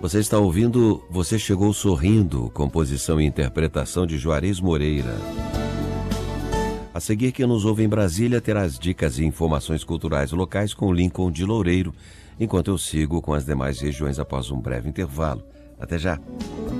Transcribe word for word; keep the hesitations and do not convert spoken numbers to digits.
Você está ouvindo Você Chegou Sorrindo, composição e interpretação de Juarez Moreira. A seguir, quem nos ouve em Brasília terá as dicas e informações culturais locais com Lincoln de Loureiro, enquanto eu sigo com as demais regiões após um breve intervalo. Até já!